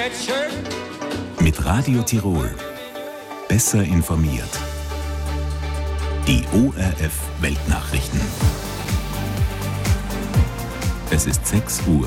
Mit Radio Tirol. Besser informiert. Die ORF Weltnachrichten. Es ist 6 Uhr.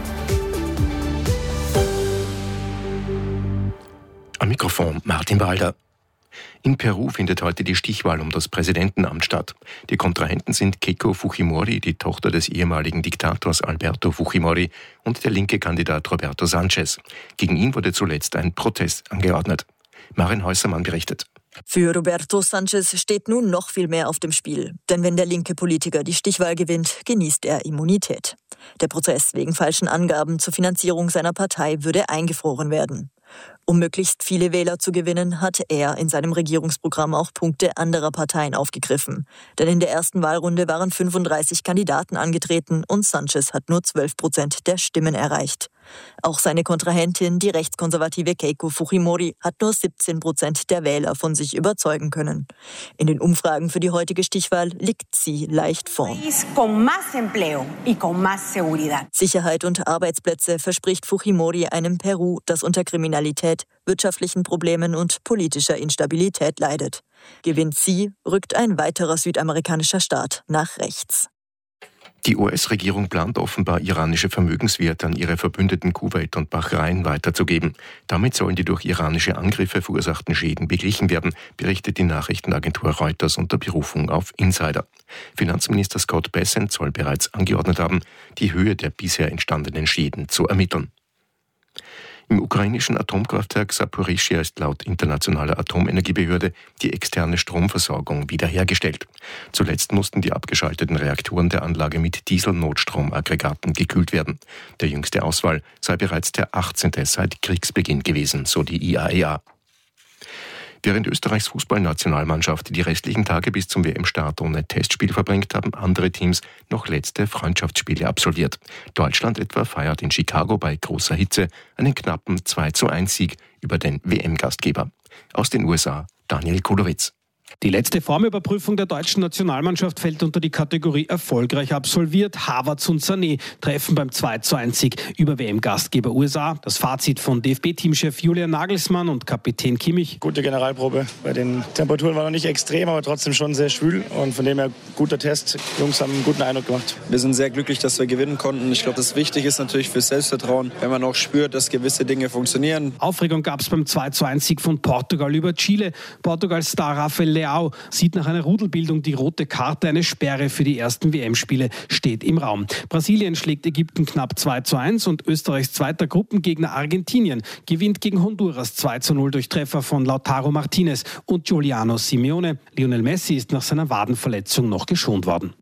Am Mikrofon Martin Walder. In Peru findet heute die Stichwahl um das Präsidentenamt statt. Die Kontrahenten sind Keiko Fujimori, die Tochter des ehemaligen Diktators Alberto Fujimori, und der linke Kandidat Roberto Sanchez. Gegen ihn wurde zuletzt ein Protest angeordnet. Maren Häusermann berichtet. Für Roberto Sanchez steht nun noch viel mehr auf dem Spiel. Denn wenn der linke Politiker die Stichwahl gewinnt, genießt er Immunität. Der Prozess wegen falschen Angaben zur Finanzierung seiner Partei würde eingefroren werden. Um möglichst viele Wähler zu gewinnen, hat er in seinem Regierungsprogramm auch Punkte anderer Parteien aufgegriffen. Denn in der ersten Wahlrunde waren 35 Kandidaten angetreten und Sanchez hat nur 12% der Stimmen erreicht. Auch seine Kontrahentin, die rechtskonservative Keiko Fujimori, hat nur 17% der Wähler von sich überzeugen können. In den Umfragen für die heutige Stichwahl liegt sie leicht vorn. Sicherheit und Arbeitsplätze verspricht Fujimori einem Peru, das unter Kriminalität, wirtschaftlichen Problemen und politischer Instabilität leidet. Gewinnt sie, rückt ein weiterer südamerikanischer Staat nach rechts. Die US-Regierung plant offenbar, iranische Vermögenswerte an ihre Verbündeten Kuwait und Bahrain weiterzugeben. Damit sollen die durch iranische Angriffe verursachten Schäden beglichen werden, berichtet die Nachrichtenagentur Reuters unter Berufung auf Insider. Finanzminister Scott Bessent soll bereits angeordnet haben, die Höhe der bisher entstandenen Schäden zu ermitteln. Im ukrainischen Atomkraftwerk Saporischschja ist laut internationaler Atomenergiebehörde die externe Stromversorgung wiederhergestellt. Zuletzt mussten die abgeschalteten Reaktoren der Anlage mit Dieselnotstromaggregaten gekühlt werden. Der jüngste Ausfall sei bereits der 18. seit Kriegsbeginn gewesen, so die IAEA. Während Österreichs Fußballnationalmannschaft die restlichen Tage bis zum WM-Start ohne Testspiel verbringt, haben andere Teams noch letzte Freundschaftsspiele absolviert. Deutschland etwa feiert in Chicago bei großer Hitze einen knappen 2:1 über den WM-Gastgeber. Aus den USA Daniel Kulowitz. Die letzte Formüberprüfung der deutschen Nationalmannschaft fällt unter die Kategorie erfolgreich absolviert. Havertz und Sané treffen beim 2:1 über WM-Gastgeber USA. Das Fazit von DFB-Teamchef Julian Nagelsmann und Kapitän Kimmich. Gute Generalprobe. Bei den Temperaturen war noch nicht extrem, aber trotzdem schon sehr schwül. Und von dem her guter Test. Die Jungs haben einen guten Eindruck gemacht. Wir sind sehr glücklich, dass wir gewinnen konnten. Ich glaube, das wichtig ist natürlich fürs Selbstvertrauen, wenn man auch spürt, dass gewisse Dinge funktionieren. Aufregung gab es beim 2:1 von Portugal über Chile. Portugals Star Rafael Leao sieht nach einer Rudelbildung die rote Karte. Eine Sperre für die ersten WM-Spiele steht im Raum. Brasilien schlägt Ägypten knapp 2:1 und Österreichs zweiter Gruppengegner Argentinien gewinnt gegen Honduras 2:0 durch Treffer von Lautaro Martinez und Giuliano Simeone. Lionel Messi ist nach seiner Wadenverletzung noch geschont worden.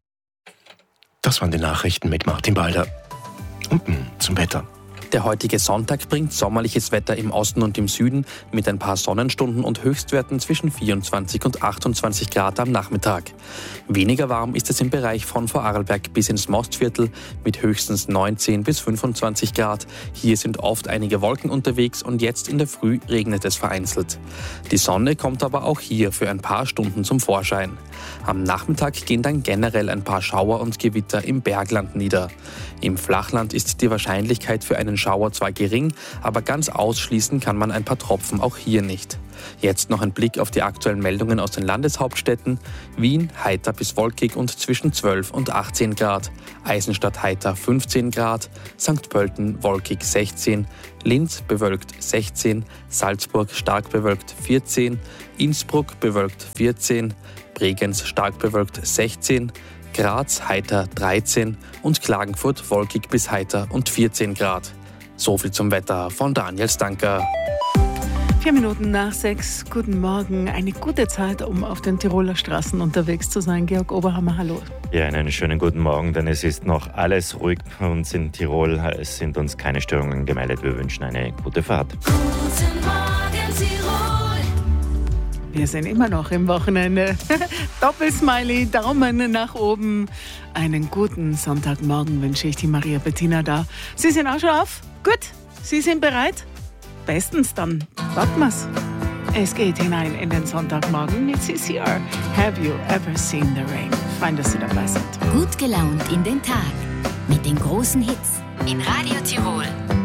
Das waren die Nachrichten mit Martin Balder. Und nun zum Wetter. Der heutige Sonntag bringt sommerliches Wetter im Osten und im Süden mit ein paar Sonnenstunden und Höchstwerten zwischen 24 und 28 Grad am Nachmittag. Weniger warm ist es im Bereich von Vorarlberg bis ins Mostviertel mit höchstens 19 bis 25 Grad. Hier sind oft einige Wolken unterwegs und jetzt in der Früh regnet es vereinzelt. Die Sonne kommt aber auch hier für ein paar Stunden zum Vorschein. Am Nachmittag gehen dann generell ein paar Schauer und Gewitter im Bergland nieder. Im Flachland ist die Wahrscheinlichkeit für einen Schauer zwar gering, aber ganz ausschließen kann man ein paar Tropfen auch hier nicht. Jetzt noch ein Blick auf die aktuellen Meldungen aus den Landeshauptstädten. Wien heiter bis wolkig und zwischen 12 und 18 Grad. Eisenstadt heiter 15 Grad. St. Pölten wolkig 16. Linz bewölkt 16. Salzburg stark bewölkt 14. Innsbruck bewölkt 14. Bregenz stark bewölkt 16. Graz heiter 13 und Klagenfurt wolkig bis heiter und 14 Grad. So viel zum Wetter von Daniel Stanker. 4 Minuten nach 6. Guten Morgen. Eine gute Zeit, um auf den Tiroler Straßen unterwegs zu sein. Georg Oberhammer, hallo. Ja, einen schönen guten Morgen, denn es ist noch alles ruhig bei uns in Tirol. Es sind uns keine Störungen gemeldet. Wir wünschen eine gute Fahrt. Guten Morgen, Tirol. Wir sind immer noch im Wochenende. Doppelsmiley, Daumen nach oben. Einen guten Sonntagmorgen wünsche ich die Maria Bettina da. Sie sind auch schon auf? Gut. Sie sind bereit? Bestens, dann warten wir's. Es geht hinein in den Sonntagmorgen mit CCR. Have you ever seen the rain? Fein, dass Sie dabei sind. Gut gelaunt in den Tag mit den großen Hits in Radio Tirol.